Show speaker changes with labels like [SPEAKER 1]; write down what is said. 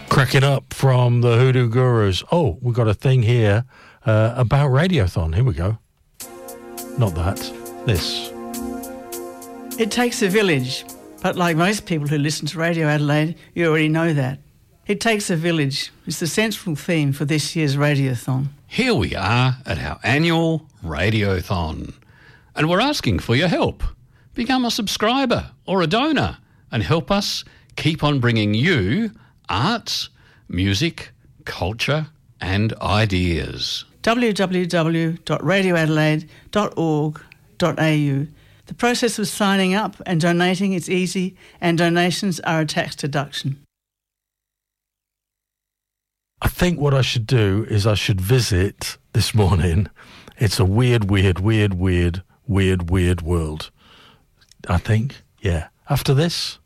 [SPEAKER 1] Cracking up from the Hoodoo Gurus. Oh, we've got a thing here about Radiothon. Here we go. Not that. This.
[SPEAKER 2] It takes a village, but like most people who listen to Radio Adelaide, you already know that. It takes a village is the central theme for this year's Radiothon.
[SPEAKER 3] Here we are at our annual Radiothon, and we're asking for your help. Become a subscriber or a donor and help us keep on bringing you arts, music, culture and ideas.
[SPEAKER 2] www.radioadelaide.org.au. The process of signing up and donating is easy, and donations are a tax deduction.
[SPEAKER 1] I think what I should do is I should visit this morning. It's a weird world. I think, yeah. After this...